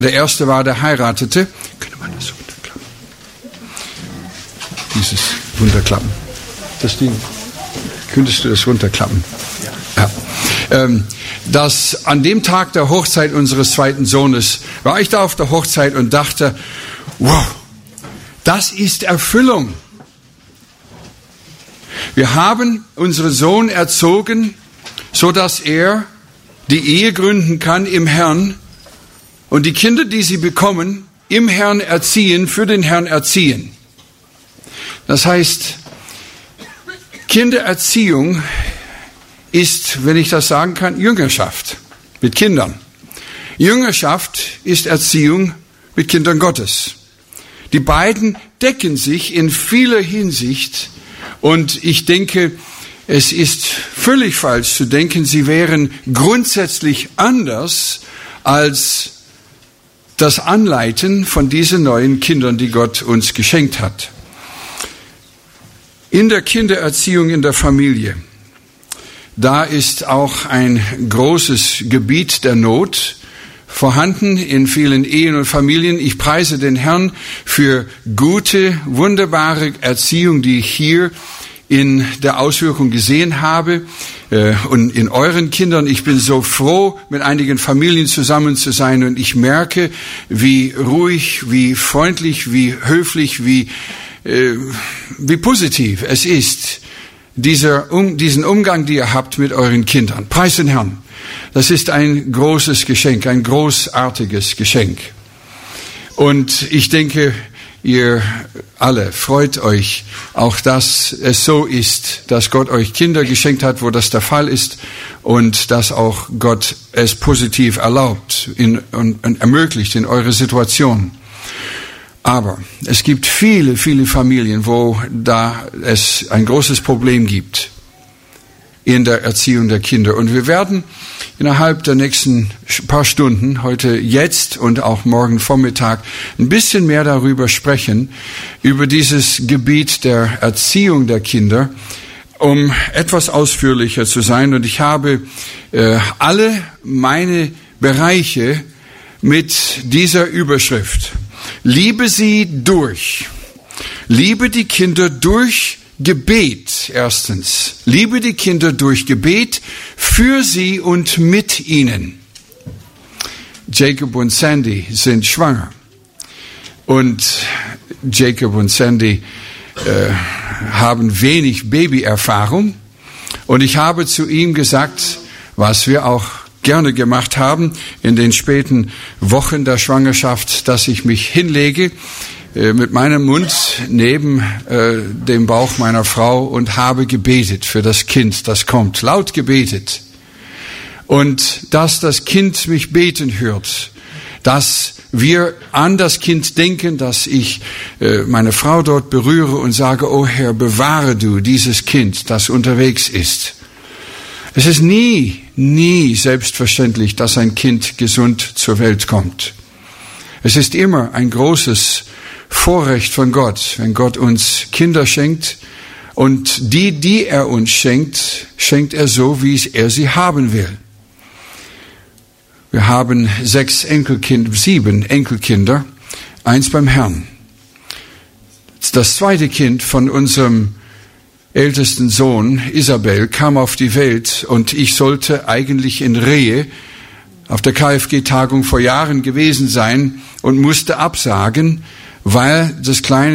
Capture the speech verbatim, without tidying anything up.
Der erste war, der heiratete. Könnte man das runterklappen? Dieses runterklappen. Das Ding. Könntest du das runterklappen? Ja. Ähm, dass an dem Tag der Hochzeit unseres zweiten Sohnes war ich da auf der Hochzeit und dachte, wow, das ist Erfüllung. Wir haben unseren Sohn erzogen, so dass er die Ehe gründen kann im Herrn und die Kinder, die sie bekommen, im Herrn erziehen, für den Herrn erziehen. Das heißt, Kindererziehung ist, wenn ich das sagen kann, Jüngerschaft mit Kindern. Jüngerschaft ist Erziehung mit Kindern Gottes. Die beiden decken sich in vieler Hinsicht und ich denke, es ist völlig falsch zu denken, sie wären grundsätzlich anders als das Anleiten von diesen neuen Kindern, die Gott uns geschenkt hat. In der Kindererziehung in der Familie, da ist auch ein großes Gebiet der Not vorhanden in vielen Ehen und Familien. Ich preise den Herrn für gute, wunderbare Erziehung, die ich hier in der Auswirkung gesehen habe äh, und in euren Kindern. Ich bin so froh, mit einigen Familien zusammen zu sein und ich merke, wie ruhig, wie freundlich, wie höflich, wie, äh, wie positiv es ist, dieser, um, diesen Umgang, den ihr habt mit euren Kindern. Preis den Herrn. Das ist ein großes Geschenk, ein großartiges Geschenk. Und ich denke, ihr alle freut euch auch, dass es so ist, dass Gott euch Kinder geschenkt hat, wo das der Fall ist und dass auch Gott es positiv erlaubt in, und, und ermöglicht in eurer Situation. Aber es gibt viele, viele Familien, wo da es ein großes Problem gibt in der Erziehung der Kinder. Und wir werden innerhalb der nächsten paar Stunden, heute jetzt und auch morgen Vormittag, ein bisschen mehr darüber sprechen, über dieses Gebiet der Erziehung der Kinder, um etwas ausführlicher zu sein. Und ich habe äh, alle meine Bereiche mit dieser Überschrift. Liebe sie durch. Liebe die Kinder durch Gebet, erstens. Liebe die Kinder durch Gebet für sie und mit ihnen. Jacob und Sandy sind schwanger. Und Jacob und Sandy äh, haben wenig Babyerfahrung. Und ich habe zu ihm gesagt, was wir auch gerne gemacht haben in den späten Wochen der Schwangerschaft, dass ich mich hinlege äh, mit meinem Mund neben äh, dem Bauch meiner Frau und habe gebetet für das Kind, das kommt, laut gebetet. Und dass das Kind mich beten hört, dass wir an das Kind denken, dass ich äh, meine Frau dort berühre und sage, oh Herr, bewahre du dieses Kind, das unterwegs ist. Es ist nie, nie selbstverständlich, dass ein Kind gesund zur Welt kommt. Es ist immer ein großes Vorrecht von Gott, wenn Gott uns Kinder schenkt. Und die, die er uns schenkt, schenkt er so, wie er sie haben will. Wir haben sechs Enkelkinder, sieben Enkelkinder, eins beim Herrn. Das zweite Kind von unserem ältesten Sohn, Isabel, kam auf die Welt und ich sollte eigentlich in Rehe auf der K F G-Tagung vor Jahren gewesen sein und musste absagen, weil das kleine